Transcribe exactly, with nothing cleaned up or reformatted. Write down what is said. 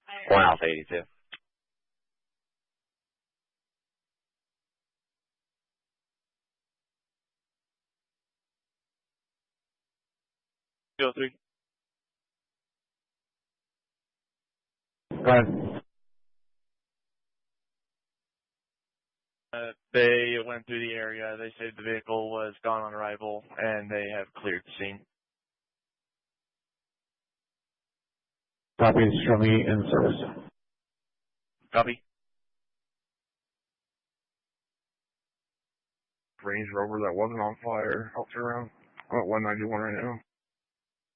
One Alpha eighty-two. two oh three. Go ahead. Uh, they went through the area. They said the vehicle was gone on arrival, and they have cleared the scene. Copy, show me in service. Copy. Range Rover that wasn't on fire. I'll turn around. I'm at one ninety-one right now.